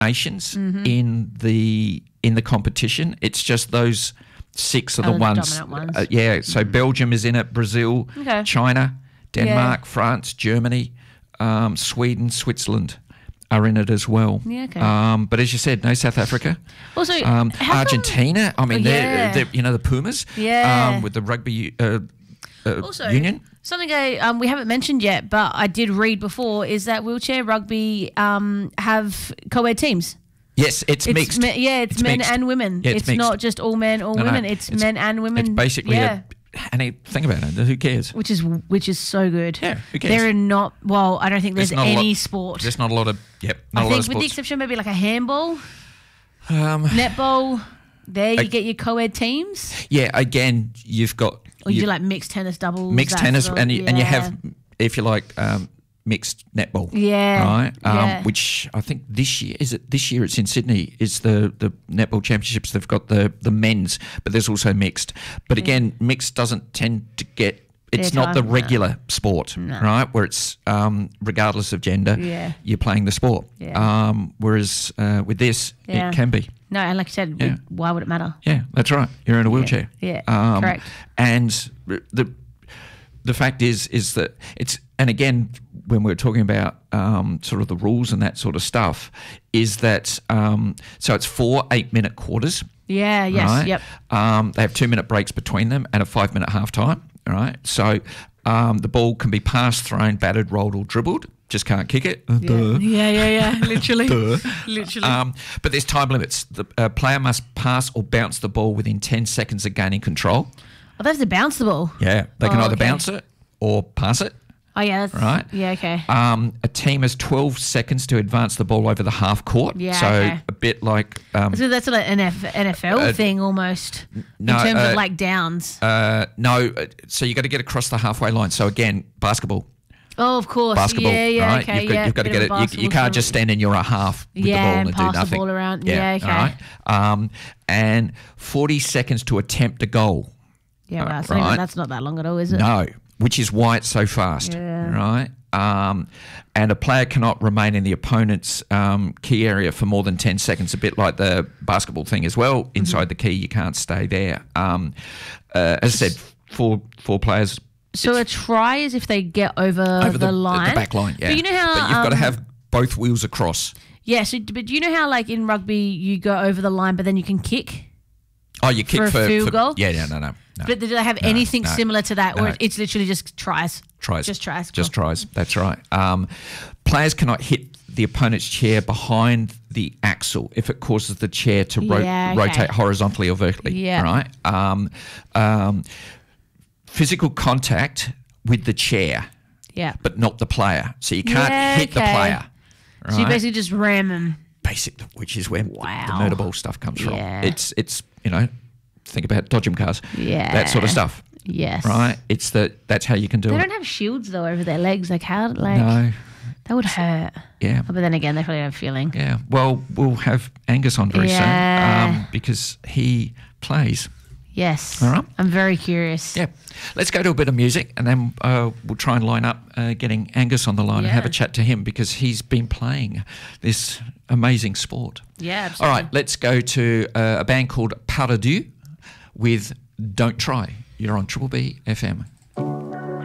nations in the competition. It's just those 6 are the ones. Dominant ones. So Belgium is in it, Brazil, China, Denmark, France, Germany, Sweden, Switzerland are in it as well. Yeah, okay. But as you said, no South Africa. Also, Argentina. I mean, they're the Pumas. Yeah. With the rugby also, union. Something we haven't mentioned yet, but I did read before, is that wheelchair rugby have co-ed teams. Yes, it's mixed. It's men mixed. and women. Yeah, it's mixed. not just all men, all women. It's men and women. It's basically think about it. Who cares? Which is so good. Yeah, who cares? There are not. Well, I don't think there's any sport. There's not a lot of. Yep. I think with the exception maybe like a handball, netball. There you get your co-ed teams. Yeah. Again, you've got. Or you do like mixed tennis doubles. Mixed tennis, and you have, if you like, mixed netball. Yeah. Right. Which I think this year it's in Sydney. Is the netball championships? They've got the men's, but there's also mixed. But again, mixed doesn't tend to get. It's not the regular sport, right? Where it's regardless of gender, you're playing the sport. Yeah. Whereas with this, it can be. No, and like you said, why would it matter? Yeah, that's right. You're in a wheelchair. Yeah, correct. And the fact is that it's, and again, when we're talking about sort of the rules and that sort of stuff, is that so it's 4 8-minute quarters. Yeah. Yes. Right? Yep. They have 2-minute breaks between them and a 5-minute halftime. All right. So the ball can be passed, thrown, batted, rolled, or dribbled. Just can't kick it. Yeah. Literally. Literally. But there's time limits. The player must pass or bounce the ball within 10 seconds of gaining control. Oh, they have to bounce the ball. Yeah. They can either bounce it or pass it. Oh, yeah. That's, right. Yeah, okay. A team has 12 seconds to advance the ball over the half court. Yeah, so a bit like... so that's like an NFL thing almost, in terms of like downs. No, so you got to get across the halfway line. So again, basketball. Oh, of course. Basketball, yeah, right? Okay, You've got to get it. You can't just stand in your half with the ball and do pass nothing. The ball around. Yeah, okay. All right? And 40 seconds to attempt a goal. Yeah, well, that's not that long at all, is it? No, which is why it's so fast, right? And a player cannot remain in the opponent's key area for more than 10 seconds, a bit like the basketball thing as well. Inside the key, you can't stay there. As I said, four players. So a try is if they get over the line? The back line, yeah. But you know how... But you've got to have both wheels across. Yeah, but do you know how like in rugby you go over the line but then you can kick? Oh, you kick for a field goal? Yeah, no. But do they have anything similar to that, or it's literally just tries? Just tries. Cool. Just tries. That's right. Players cannot hit the opponent's chair behind the axle if it causes the chair to rotate horizontally or vertically. Yeah. Right. Physical contact with the chair. Yeah. But not the player, so you can't hit the player. Right? So you basically just ram them. Which is where the murder ball stuff comes from. It's think about dodgem cars. Yeah. That sort of stuff. Yes. Right? That's how you can do it. They don't have shields though over their legs. No. That would hurt. Yeah. But then again, they probably have feeling. Yeah. Well, we'll have Angus on very soon because he plays. Yes. All right. I'm very curious. Yeah. Let's go to a bit of music and then we'll try and line up getting Angus on the line and have a chat to him because he's been playing this amazing sport. Yeah, absolutely. All right. Let's go to a band called Pas de Deux with Don't Try. You're on Triple B FM.